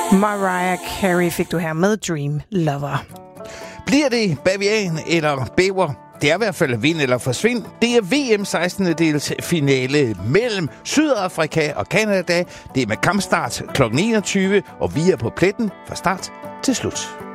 Mariah Carey fik du her med Dream Lover. Bliver det bavian eller bæver? Det er i hvert fald vind eller forsvind. Det er VM 16. dels finale mellem Sydafrika og Canada. Det er med kampstart kl. 21, og vi er på pletten fra start til slut.